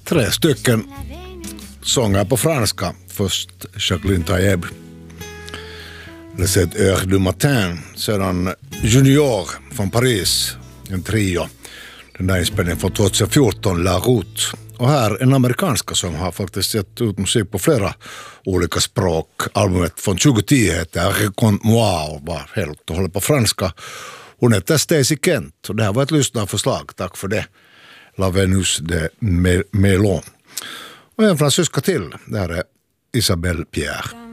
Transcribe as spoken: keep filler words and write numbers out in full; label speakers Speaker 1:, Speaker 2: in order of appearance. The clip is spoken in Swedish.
Speaker 1: tre stycken sånger på franska. Först Jacqueline Taïeb, Les sept heures du matin, sedan Junior från Paris, en trio. Den där inspelningen från tjugohundrafjorton, La Route. Och här en amerikanska som har faktiskt sett ut musik på flera olika språk. Albumet från tjugohundratio heter Raconte-moi och var helt och hållet på franska. Hon heter Stacey Kent och det här var ett lyssnarförslag, tack för det. La Venus de Melon. Och en fransyska till, det här är Isabelle Pierre.